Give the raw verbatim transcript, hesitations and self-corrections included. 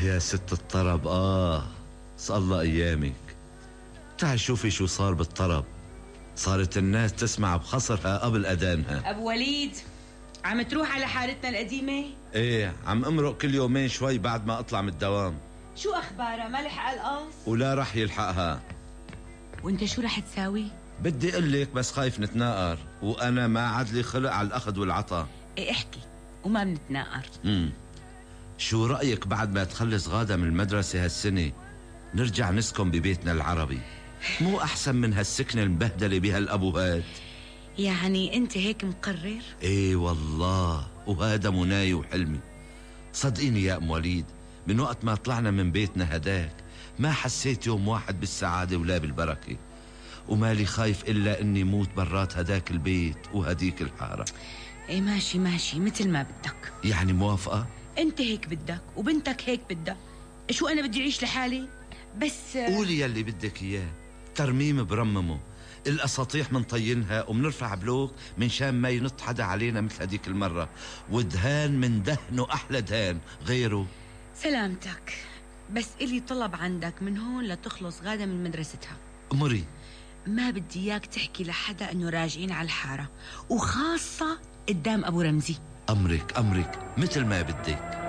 يا ست الطرب، آه صار الله أيامك. تعال شوفي شو صار بالطرب. صارت الناس تسمع بخصرها قبل أذانها. أبو وليد، عم تروح على حارتنا القديمة؟ ايه، عم امرق كل يومين شوي بعد ما اطلع من الدوام. شو أخبارها؟ ما لحق القاص؟ ولا رح يلحقها. وانت شو رح تساوي؟ بدي اقول لك بس خايف نتناقر، وانا ما عاد لي خلق على الاخذ والعطاء. ايه احكي وما بنتناقر. امم شو رأيك بعد ما تخلص غادة من المدرسة هالسنة نرجع نسكن ببيتنا العربي؟ مو أحسن من هالسكنة المبهدلة بهالأبوهات؟ يعني انت هيك مقرر؟ ايه والله، وهذا مناي وحلمي. صدقيني يا ام وليد، من وقت ما طلعنا من بيتنا هداك ما حسيت يوم واحد بالسعادة ولا بالبركة، ومالي خايف إلا إني موت برات هداك البيت وهديك الحارة. ايه ماشي ماشي مثل ما بدك. يعني موافقة؟ انت هيك بدك وبنتك هيك بدها، شو انا بدي اعيش لحالي؟ بس قولي يلي بدك اياه. ترميم برممه، الاساطيح منطينها ومنرفع بلوك من شان ما ينط حدا علينا مثل هديك المرة، ودهان من دهنه احلى دهان غيره. سلامتك. بس إلي طلب عندك من هون لتخلص غادة من مدرستها. امري. ما بدي اياك تحكي لحدا انه راجعين على الحارة، وخاصة قدام ابو رمزي. امرك امرك مثل ما بدك.